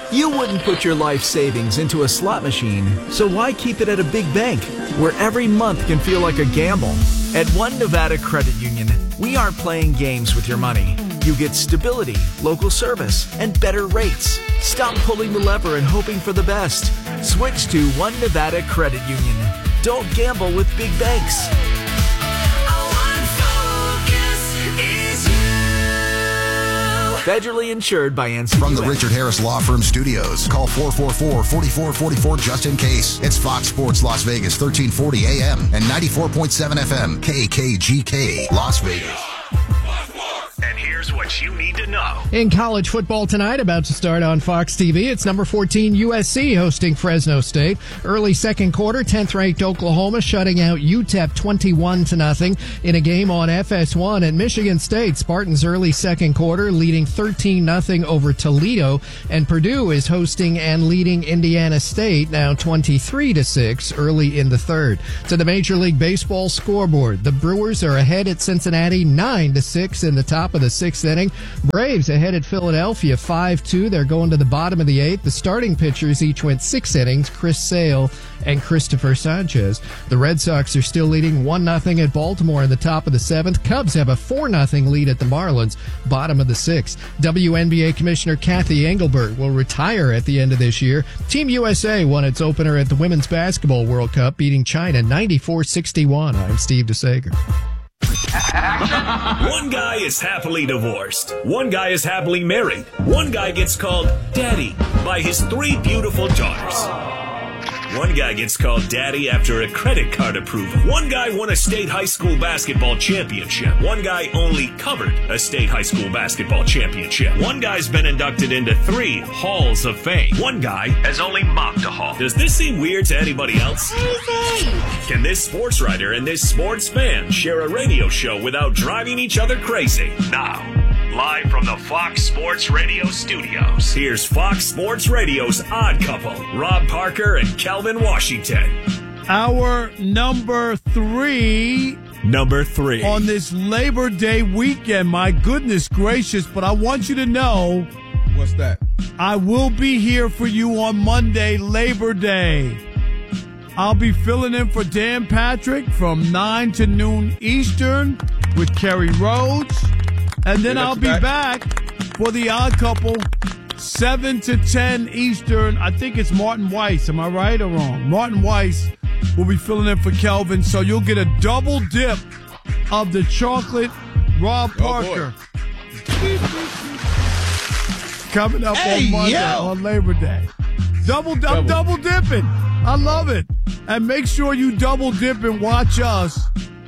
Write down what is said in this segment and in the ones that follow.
You wouldn't put your life savings into a slot machine, so why keep it at a big bank, where every month can feel like a gamble? At One Nevada Credit Union, we aren't playing games with your money. You get stability, local service, and better rates. Stop pulling the lever and hoping for the best. Switch to One Nevada Credit Union. Don't gamble with big banks. Federally insured by NCUA. From the Richard Harris Law Firm Studios, call 444-4444 just in case. It's Fox Sports Las Vegas, 1340 AM and 94.7 FM, KKGK, Las Vegas. And here's what you need to know. In college football tonight, about to start on Fox TV, it's number 14 USC hosting Fresno State. Early second quarter, 10th-ranked Oklahoma shutting out UTEP 21-0 in a game on FS1. At Michigan State, Spartans early second quarter leading 13-0 over Toledo, and Purdue is hosting and leading Indiana State now 23-6 early in the third. To the Major League Baseball scoreboard, the Brewers are ahead at Cincinnati 9-6 in the top of the sixth inning. Braves ahead at Philadelphia 5-2. They're going to the bottom of the eighth. The starting pitchers each went 6 innings, Chris Sale and Christopher Sanchez. The Red Sox are still leading 1-0 at Baltimore in the top of the seventh. Cubs have a 4-0 lead at the Marlins, bottom of the sixth. WNBA Commissioner Kathy Engelbert will retire at the end of this year. Team USA won its opener at the Women's Basketball World Cup, beating China 94-61. I'm Steve DeSager. One guy is happily divorced. One guy is happily married. One guy gets called Daddy by his 3 beautiful daughters. One guy gets called Daddy after a credit card approval. One guy won a state high school basketball championship. One guy only covered a state high school basketball championship. One guy's been inducted into 3 halls of fame. One guy has only mopped a hall. Does this seem weird to anybody else? Can this sports writer and this sports fan share a radio show without driving each other crazy? Now, live from the Fox Sports Radio studios, here's Fox Sports Radio's Odd Couple, Rob Parker and Calvin Washington. Our number 3 on this Labor Day weekend. My goodness gracious, but I want you to know. What's that? I will be here for you on Monday, Labor Day. I'll be filling in for Dan Patrick from 9 to noon Eastern with Kerry Rhodes. And then I'll be back for the Odd Couple, 7 to 10 Eastern. I think it's Martin Weiss. Am I right or wrong? Martin Weiss will be filling in for Kelvin. So you'll get a double dip of the chocolate Rob Parker. Coming up on Monday on Labor Day. I'm double dipping. I love it. And make sure you double dip and watch us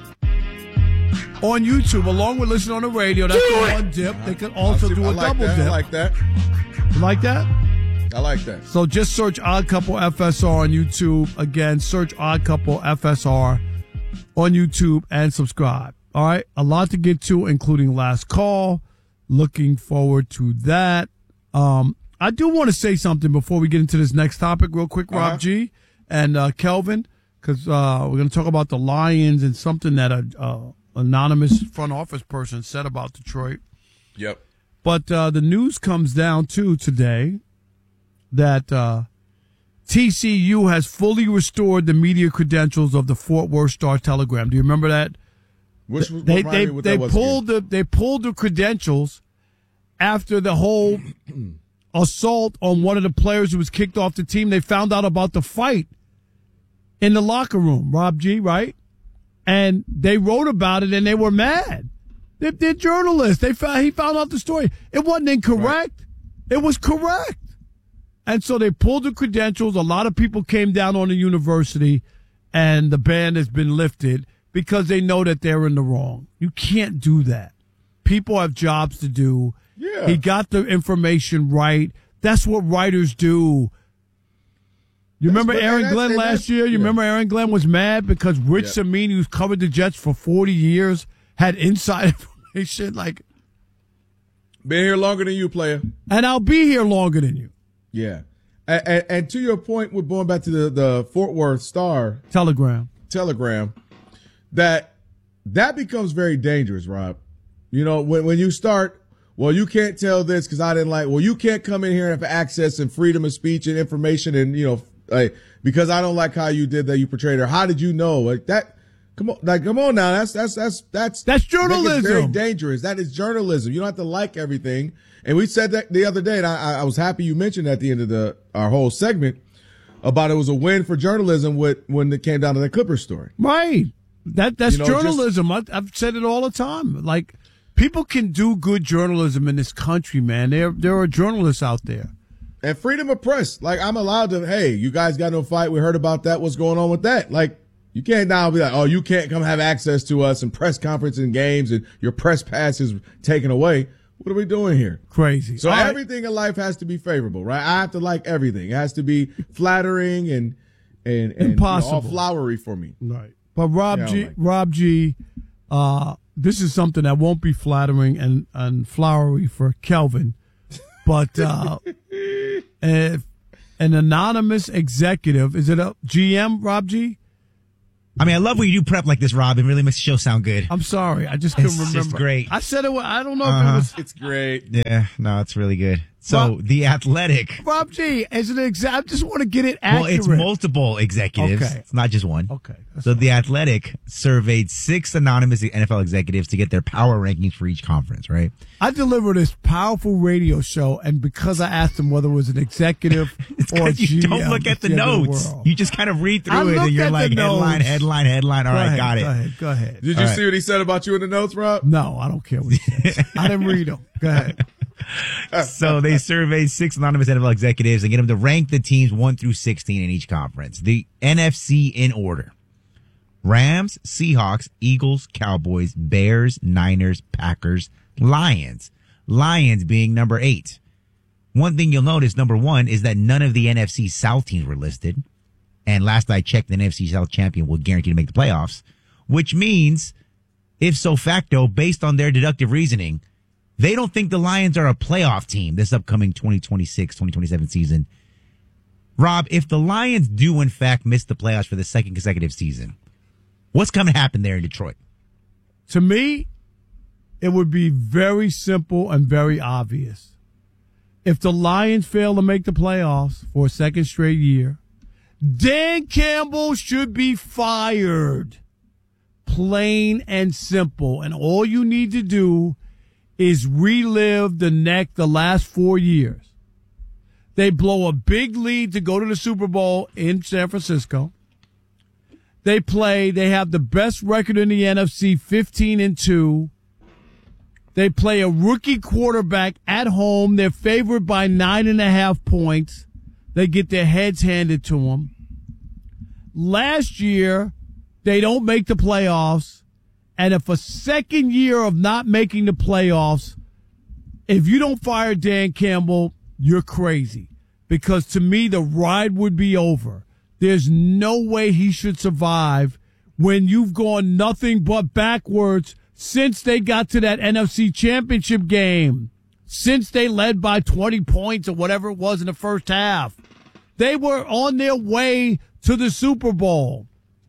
on YouTube, along with listening on the radio. That's the one dip. They can also do a double dip. I like that. You like that? I like that. So just search Odd Couple FSR on YouTube. Again, search Odd Couple FSR on YouTube and subscribe. All right? A lot to get to, including Last Call. Looking forward to that. I do want to say something before we get into this next topic real quick, Rob G. and Kelvin, because we're going to talk about the Lions and something that anonymous front office person said about Detroit. Yep. But the news comes down to today that TCU has fully restored the media credentials of the Fort Worth Star-Telegram. Do you remember that? They pulled the credentials after the whole assault on one of the players who was kicked off the team. They found out about the fight in the locker room, Rob G, right? And they wrote about it, and they were mad. They're journalists. He found out the story. It wasn't incorrect. Right. It was correct. And so they pulled the credentials. A lot of people came down on the university, and the ban has been lifted because they know that they're in the wrong. You can't do that. People have jobs to do. Yeah. He got the information right. That's what writers do. You remember Aaron Glenn last year? You remember Aaron Glenn was mad because Rich Samini, who's covered the Jets for 40 years, had inside information like... Been here longer than you, player. And I'll be here longer than you. Yeah. And to your point, we're going back to the Fort Worth Star... Telegram, that becomes very dangerous, Rob. You know, when you start well, you can't tell this because I didn't like, well, you can't come in here and have access and freedom of speech and information and, because I don't like how you did that, you portrayed her. How did you know? Like that, come on now. That's journalism. Very dangerous. That is journalism. You don't have to like everything. And we said that the other day, and I was happy you mentioned at the end of our whole segment about it was a win for journalism when it came down to the Clippers story. Right. That's journalism. I've said it all the time. Like, people can do good journalism in this country, man. There are journalists out there. And freedom of press. Like, I'm allowed to, hey, you guys got no fight. We heard about that. What's going on with that? Like, you can't now be like, oh, you can't come have access to us and press conference and games and your press pass is taken away. What are we doing here? Crazy. So everything in life has to be favorable, right? I have to like everything. It has to be flattering and impossible. All flowery for me. Right. But Rob G, this is something that won't be flattering and flowery for Kelvin. But an anonymous executive, is it a GM, Rob G? I mean, I love when you do prep like this, Rob. It really makes the show sound good. I'm sorry. I just couldn't remember. It's great. I said it. I don't know if it was. It's great. Yeah, no, it's really good. So, The Athletic. Rob G, as an I just want to get it accurate. Well, it's multiple executives. Okay. It's not just one. Okay. So, The Athletic surveyed 6 anonymous NFL executives to get their power rankings for each conference, right? I delivered this powerful radio show, and because I asked them whether it was an executive or a GM. You don't look at the notes. You just kind of read through it, and you're like, headline. All right, got it. Go ahead. Did you see what he said about you in the notes, Rob? No, I don't care what he says. I didn't read them. Go ahead. So they surveyed 6 anonymous NFL executives and get them to rank the teams 1 through 16 in each conference. The NFC in order: Rams, Seahawks, Eagles, Cowboys, Bears, Niners, Packers, Lions. Lions being number 8. One thing you'll notice, number 1, is that none of the NFC South teams were listed. And last I checked, the NFC South champion will guarantee to make the playoffs, which means, if so facto, based on their deductive reasoning, they don't think the Lions are a playoff team this upcoming 2026-2027 season. Rob, if the Lions do, in fact, miss the playoffs for the second consecutive season, what's going to happen there in Detroit? To me, it would be very simple and very obvious. If the Lions fail to make the playoffs for a second straight year, Dan Campbell should be fired. Plain and simple. And all you need to do is relive the last 4 years. They blow a big lead to go to the Super Bowl in San Francisco. They have the best record in the NFC, 15-2. They play a rookie quarterback at home. They're favored by 9.5 points. They get their heads handed to them. Last year, they don't make the playoffs. And if a second year of not making the playoffs, if you don't fire Dan Campbell, you're crazy. Because to me, the ride would be over. There's no way he should survive when you've gone nothing but backwards since they got to that NFC Championship game. Since they led by 20 points or whatever it was in the first half. They were on their way to the Super Bowl.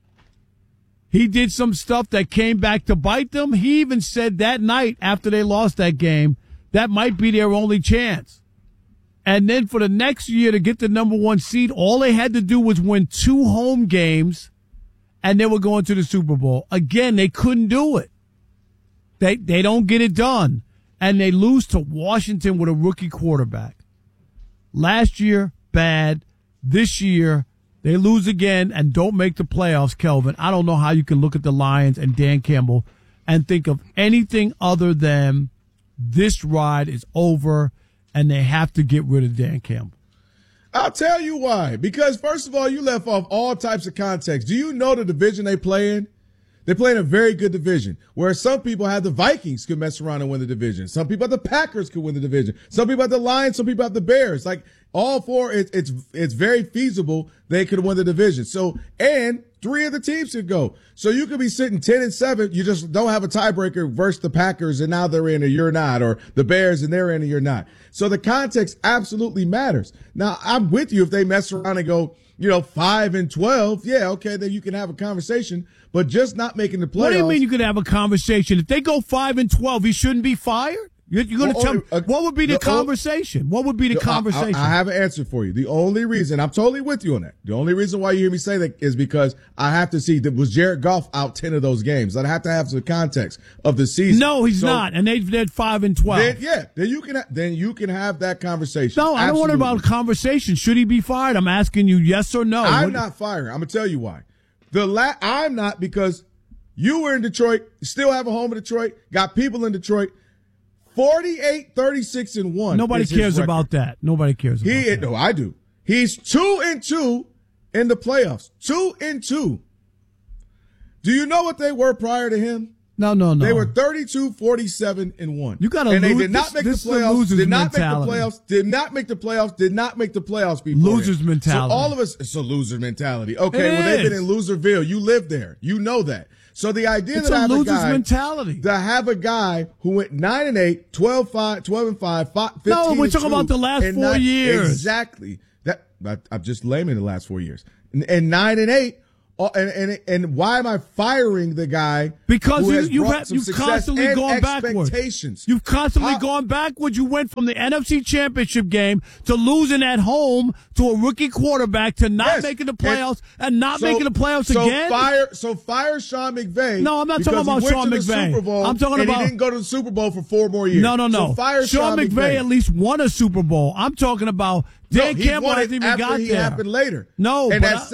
He did some stuff that came back to bite them. He even said that night after they lost that game, that might be their only chance. And then for the next year to get the number 1 seed, all they had to do was win 2 home games, and they were going to the Super Bowl. Again, they couldn't do it. They don't get it done. And they lose to Washington with a rookie quarterback. Last year, bad. This year, they lose again and don't make the playoffs, Kelvin. I don't know how you can look at the Lions and Dan Campbell and think of anything other than this ride is over and they have to get rid of Dan Campbell. I'll tell you why. Because, first of all, you left off all types of context. Do you know the division they play in? They play in a very good division where some people have the Vikings could mess around and win the division. Some people have the Packers could win the division. Some people have the Lions. Some people have the Bears. Like all 4, it's very feasible they could win the division. So, and 3 of the teams could go. So you could be sitting 10-7. You just don't have a tiebreaker versus the Packers and now they're in and you're not, or the Bears and they're in and you're not. So the context absolutely matters. Now I'm with you if they mess around and go, 5-12. Yeah, okay, then you can have a conversation, but just not making the playoffs. What do you mean you could have a conversation? If they go 5-12, he shouldn't be fired? You're going to tell me what would be the conversation? What would be the conversation? I have an answer for you. The only reason, I'm totally with you on that. The only reason why you hear me say that is because I have to see that was Jared Goff out 10 of those games. I'd have to have some context of the season. No, he's not, and they're 5-12. Then you can have that conversation. No, I don't want about a conversation. Should he be fired? I'm asking you yes or no. I'm not firing. I'm gonna tell you why. I'm not, because you were in Detroit, still have a home in Detroit, got people in Detroit. 48, 36-1. Nobody cares about that. Nobody cares about that. No, I do. He's 2-2 in the playoffs. 2-2. Do you know what they were prior to him? No. They were 32, 47-1. You got to lose. And they did not make the playoffs. Did not make the playoffs before. Losers mentality. So all of us, it's a loser mentality. Okay, well, they've been in Loserville. You live there. You know that. So the idea that I have a guy mentality. To have a guy who went 9-8, 12-5, 15. No, we're talking about the last 4 years. Exactly. I'm just laming the last 4 years. And 9-8. And why am I firing the guy? Because you've constantly gone backwards. You've constantly gone backwards. You went from the NFC Championship game to losing at home to a rookie quarterback to not making the playoffs and not making the playoffs again. Fire Sean McVay. No, I'm not talking about Sean McVay. I'm talking about he didn't go to the Super Bowl for 4 more years. No. So fire Sean McVay at least won a Super Bowl. I'm talking about Dan Campbell hasn't even got there. He happened later. No,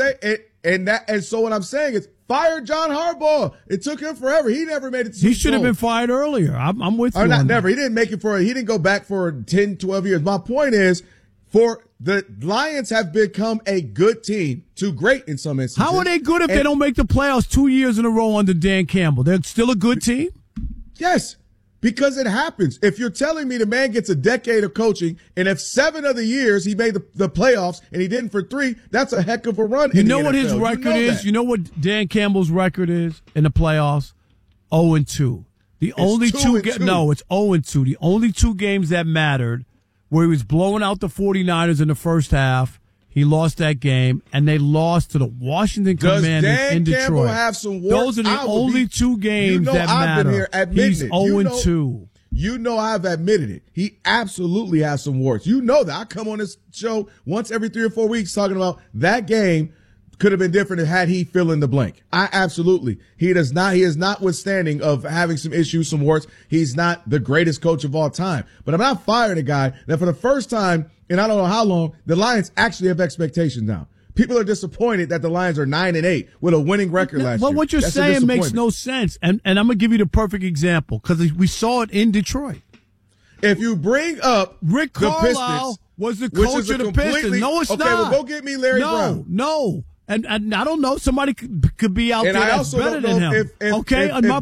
and so what I'm saying is fire John Harbaugh. It took him forever. He never made it to the Super Bowl. He should have been fired earlier. I'm with you. Or not never. He didn't make it he didn't go back for 10, 12 years. My point is, the Lions have become a good team to great in some instances. How are they good if they don't make the playoffs 2 years in a row under Dan Campbell? They're still a good team? Yes. Because it happens. If you're telling me the man gets a decade of coaching, and if 7 of the years he made the playoffs and he didn't for 3, that's a heck of a run. You know what his record is? You know what Dan Campbell's record is in the playoffs? 0-2. The only two it's 0-2. The only 2 games that mattered where he was blowing out the 49ers in the first half. He lost that game, and they lost to the Washington Commanders in Detroit. Campbell have some warts? Those are the only 2 games that matter. He's 0-2. You know I've admitted it. He absolutely has some warts. You know that. I come on this show once every 3 or 4 weeks talking about that game could have been different had he fill in the blank. He is not withstanding of having some issues, some warts. He's not the greatest coach of all time. But I'm not firing a guy that for the first time in I don't know how long, the Lions actually have expectations now. People are disappointed that the Lions are 9-8 with a winning record last year. Well, what you're saying makes no sense. And I'm going to give you the perfect example because we saw it in Detroit. If you bring up Rick Carlisle was the coach of the Pistons. No, it's not. Okay, well, go get me Larry Brown. No. And I don't know. Somebody could be out there that's better than him. My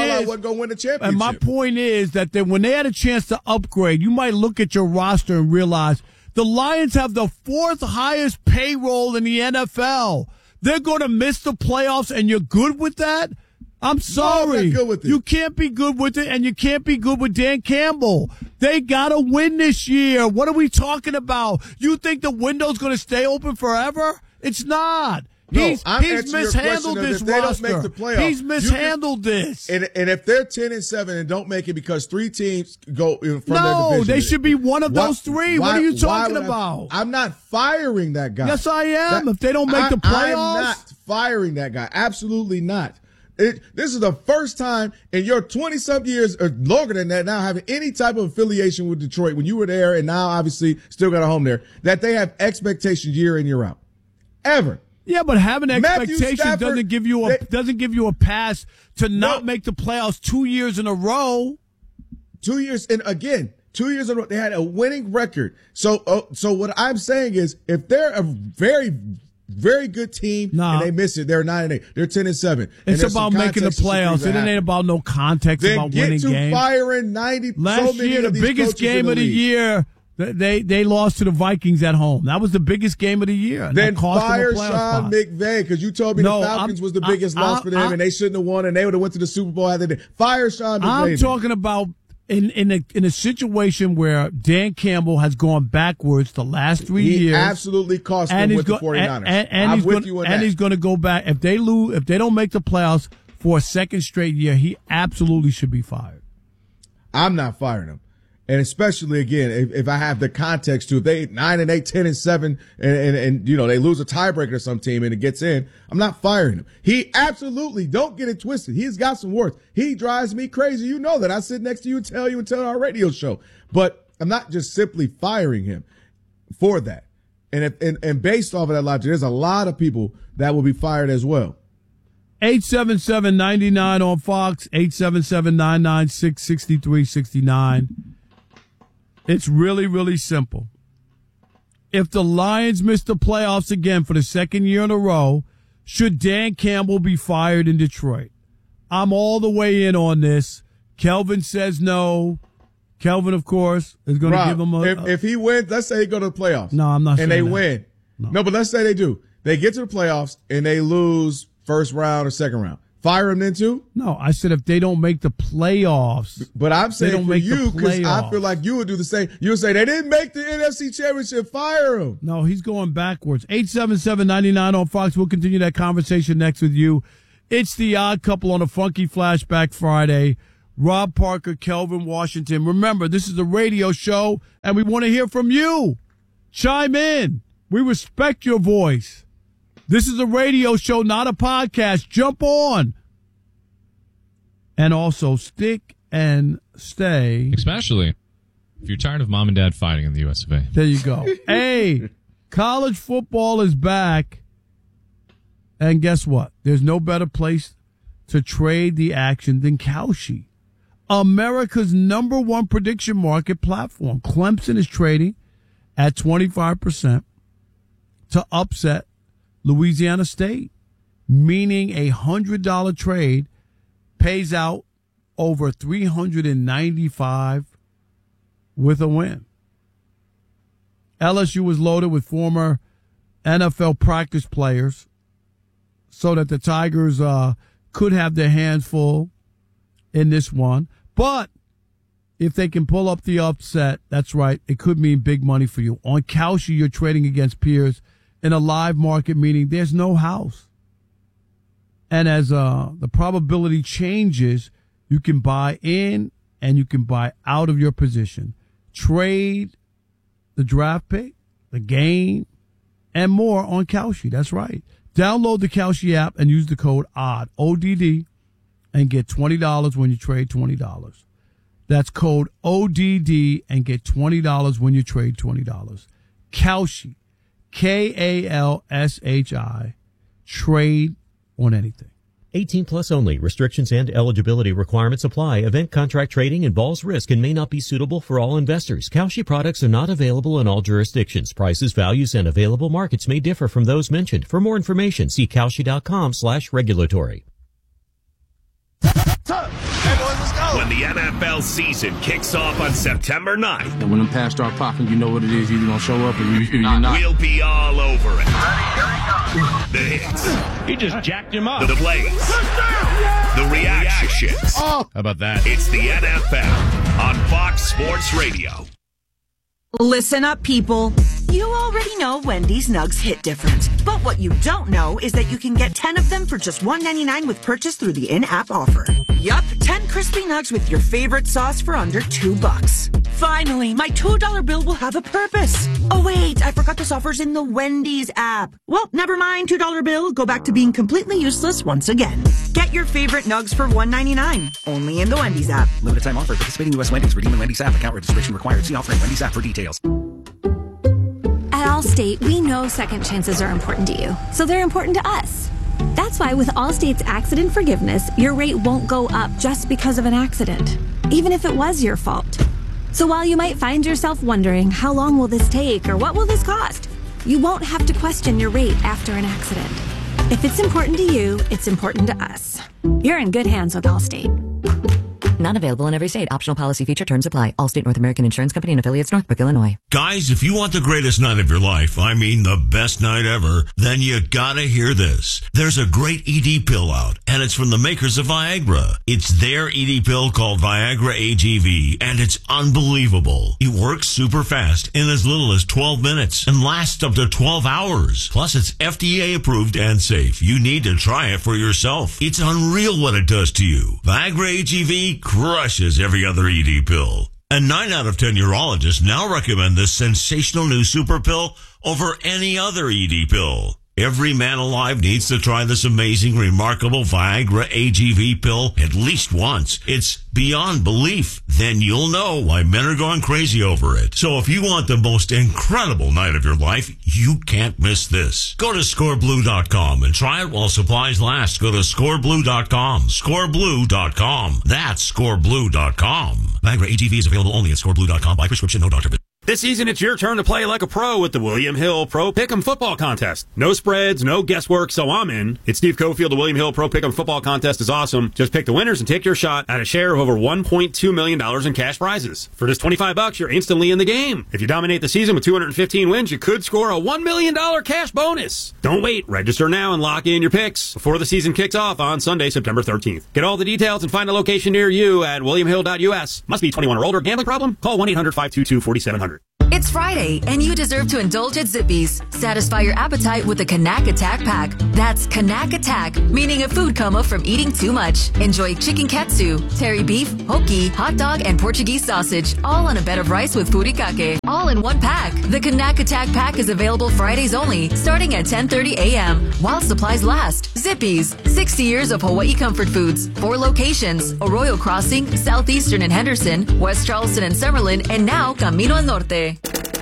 point is that when they had a chance to upgrade, you might look at your roster and realize the Lions have the 4th highest payroll in the NFL. They're going to miss the playoffs, and you're good with that? I'm sorry. No, I'm not good with it. You can't be good with it, and you can't be good with Dan Campbell. They got to win this year. What are we talking about? You think the window's going to stay open forever? It's not. He's mishandled this roster. He's mishandled this. And if they're 10-7 and don't make it because 3 teams go from their division. No, they should be one of those 3. What are you talking about? I'm not firing that guy. Yes, I am. If they don't make the playoffs. I'm not firing that guy. Absolutely not. This is the first time in your 20-something years or longer than that now having any type of affiliation with Detroit when you were there and now obviously still got a home there that they have expectations year in, year out. Ever. Yeah, but having expectations doesn't give you a pass to not make the playoffs 2 years in a row. 2 years in a row. They had a winning record. So what I'm saying is, if they're a very, very good team and they miss it, they're 9-8. They're 10-7. It's about making the playoffs. It ain't about no context about winning games. Then get to firing 90. Last year, the biggest game of the year. They lost to the Vikings at home. That was the biggest game of the year. Then fire Sean McVay because you told me the Falcons was the biggest loss for them and they shouldn't have won and they would have went to the Super Bowl after that. Fire Sean McVay. I'm talking about in a situation where Dan Campbell has gone backwards the last 3 years. He absolutely cost them with the 49ers. I'm with you on that. And he's going to go back. If they don't make the playoffs for a second straight year, he absolutely should be fired. I'm not firing him. And especially, again, if I have the context to, if they 9-8, 10-7, and they lose a tiebreaker to some team and it gets in, I'm not firing him. He absolutely, don't get it twisted, he's got some worth. He drives me crazy. You know that. I sit next to you and tell our radio show. But I'm not just simply firing him for that. And based off of that logic, there's a lot of people that will be fired as well. 877-99 on Fox, 877-996-6369. It's really, really simple. If the Lions miss the playoffs again for the second year in a row, should Dan Campbell be fired in Detroit? I'm all the way in on this. Kelvin says no. Kelvin, of course, is going to give him if he wins, let's say he go to the playoffs. No, I'm not saying and they that. win. No, but let's say they do. They get to the playoffs and they lose first round or second round. Fire him then too? No, I said if they don't make the playoffs. But I'm saying for you, because I feel like you would do the same. You would say they didn't make the NFC Championship, fire him. No, he's going backwards. 877-99 on Fox. We'll continue that conversation next with you. It's the Odd Couple on a Funky Flashback Friday. Rob Parker, Kelvin Washington. Remember, this is a radio show, and we want to hear from you. Chime in. We respect your voice. This is a radio show, not a podcast. Jump on. And also, stick and stay. Especially if you're tired of mom and dad fighting in the US of A. There you go. Hey, college football is back. And guess what? There's no better place to trade the action than Kalshi, America's #1 prediction market platform. Clemson is trading at 25% to upset Louisiana State, meaning a $100 trade pays out over $395 with a win. LSU was loaded with former NFL practice players so that the Tigers could have their hands full in this one. But if they can pull up the upset, that's right, it could mean big money for you. On Kalshi, you're trading against peers in a live market, meaning there's no house. And as the probability changes, you can buy in and you can buy out of your position. Trade the draft pick, the game, and more on Kalshi. That's right. Download the Kalshi app and use the code ODD, ODD, and get $20 when you trade $20. That's code ODD and get $20 when you trade $20. Kalshi. Kalshi, trade on anything. 18 plus only. Restrictions and eligibility requirements apply. Event contract trading involves risk and may not be suitable for all investors. Kalshi products are not available in all jurisdictions. Prices, values, and available markets may differ from those mentioned. For more information, see Kalshi.com/regulatory. When the NFL season kicks off on September 9th. And when them pads start popping, you know what it is. You're going to show up or you're not. We'll be all over it. The hits. He just jacked him up. The plays. The reactions. How about that? It's the NFL on Fox Sports Radio. Listen up, people. You already know Wendy's Nugs hit different. But what you don't know is that you can get 10 of them for just $1.99 with purchase through the in-app offer. Yup, 10 crispy nugs with your favorite sauce for under $2. Finally, my $2 bill will have a purpose. Oh wait, I forgot this offer's in the Wendy's app. Well, never mind, $2 bill. Go back to being completely useless once again. Get your favorite nugs for $1.99. Only in the Wendy's app. Limited time offer. Participating U.S. Wendy's. Redeem in Wendy's app. Account registration required. See offer in Wendy's app for details. At Allstate, we know second chances are important to you, so they're important to us. That's why with Allstate's accident forgiveness, your rate won't go up just because of an accident, even if it was your fault. So while you might find yourself wondering, how long will this take or what will this cost? You won't have to question your rate after an accident. If it's important to you, it's important to us. You're in good hands with Allstate. Not available in every state. Optional policy feature terms apply. Allstate North American Insurance Company and affiliates, Northbrook, Illinois. Guys, if you want the greatest night of your life, I mean the best night ever, then you gotta hear this. There's a great ED pill out, and it's from the makers of Viagra. It's their ED pill called Viagra AGV, and it's unbelievable. It works super fast in as little as 12 minutes and lasts up to 12 hours. Plus, it's FDA approved and safe. You need to try it for yourself. It's unreal what it does to you. Viagra AGV crushes every other ED pill. And 9 out of 10 urologists now recommend this sensational new super pill over any other ED pill. Every man alive needs to try this amazing, remarkable Viagra AGV pill at least once. It's beyond belief. Then you'll know why men are going crazy over it. So if you want the most incredible night of your life, you can't miss this. Go to scoreblue.com and try it while supplies last. Go to scoreblue.com. Scoreblue.com. That's scoreblue.com. Viagra AGV is available only at scoreblue.com by prescription, no doctor visit. This season, it's your turn to play like a pro with the William Hill Pro Pick'em Football Contest. No spreads, no guesswork, so I'm in. It's Steve Cofield. The William Hill Pro Pick'em Football Contest is awesome. Just pick the winners and take your shot at a share of over $1.2 million in cash prizes. For just $25, you're instantly in the game. If you dominate the season with 215 wins, you could score a $1 million cash bonus. Don't wait. Register now and lock in your picks before the season kicks off on Sunday, September 13th. Get all the details and find a location near you at williamhill.us. Must be 21 or older. Gambling problem? Call 1-800-522-4700. It's Friday, and you deserve to indulge at Zippy's. Satisfy your appetite with the Knack Attack Pack. That's Knack Attack, meaning a food coma from eating too much. Enjoy chicken katsu, terry beef, hoki, hot dog, and Portuguese sausage, all on a bed of rice with furikake. All in one pack. The Knack Attack Pack is available Fridays only, starting at 10:30 a.m. while supplies last. Zippy's, 60 years of Hawaii comfort foods. 4 locations: Arroyo Crossing, Southeastern and Henderson, West Charleston and Summerlin, and now Camino al Norte.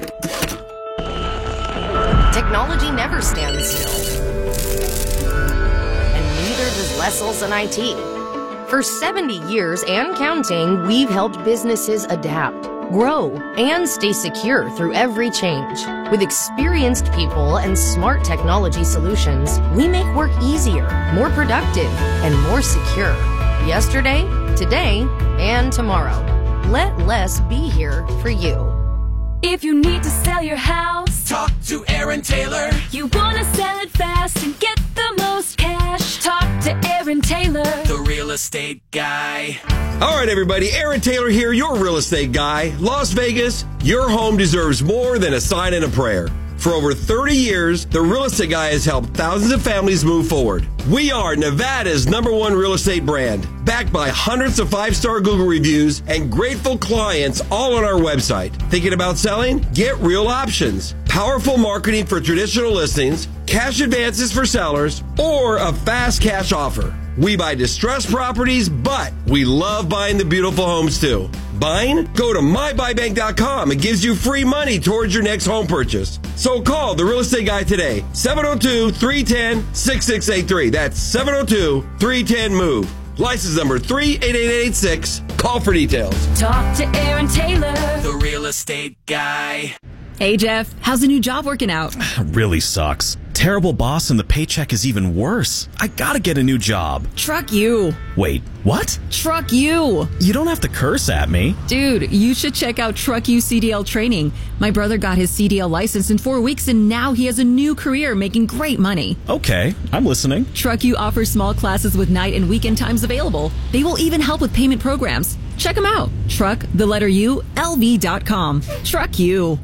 Technology never stands still. And neither does Les Olson IT. For 70 years and counting, we've helped businesses adapt, grow, and stay secure through every change. With experienced people and smart technology solutions, we make work easier, more productive, and more secure. Yesterday, today, and tomorrow. Let Les be here for you. If you need to sell your house, talk to Aaron Taylor. You want to sell it fast and get the most cash, talk to Aaron Taylor, the real estate guy. All right, everybody, Aaron Taylor here, your real estate guy. Las Vegas, your home deserves more than a sign and a prayer. For over 30 years, the Real Estate Guy has helped thousands of families move forward. We are Nevada's #1 real estate brand, backed by hundreds of 5-star Google reviews and grateful clients all on our website. Thinking about selling? Get real options. Powerful marketing for traditional listings, cash advances for sellers, or a fast cash offer. We buy distressed properties, but we love buying the beautiful homes too. Buying? Go to mybuybank.com. It gives you free money towards your next home purchase. So call the Real Estate Guy today, 702-310-6683. That's 702-310-MOVE. License number 38886. Call for details. talk to Aaron Taylor, the real estate guy. Hey, Jeff, how's the new job working out? Really sucks. Terrible boss and the paycheck is even worse. I gotta get a new job. Truck you. Wait, what? Truck you. You don't have to curse at me. Dude, you should check out Truck You CDL training. My brother got his CDL license in 4 weeks and now he has a new career making great money. Okay, I'm listening. Truck You offers small classes with night and weekend times available. They will even help with payment programs. Check them out. Truck, the letter U, LV.com. Truck You.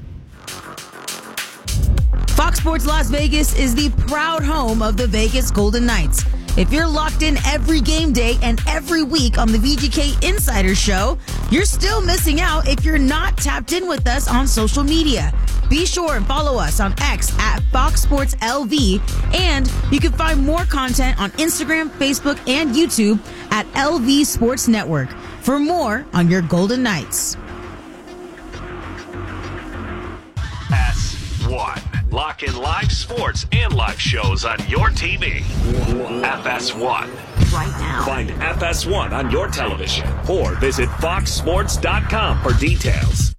Fox Sports Las Vegas is the proud home of the Vegas Golden Knights. If you're locked in every game day and every week on the VGK Insider Show, you're still missing out if you're not tapped in with us on social media. Be sure and follow us on X at Fox Sports LV, and you can find more content on Instagram, Facebook, and YouTube at LV Sports Network for more on your Golden Knights. S1. Lock in live sports and live shows on your TV. FS1. Right now. Find FS1 on your television or visit foxsports.com for details.